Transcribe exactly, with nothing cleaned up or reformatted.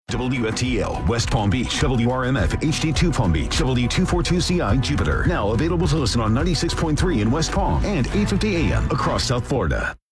W F T L, West Palm Beach, W R M F, H D two Palm Beach, W two forty-two C I, Jupiter. Now available to listen on ninety-six point three in West Palm and eight fifty A M across South Florida.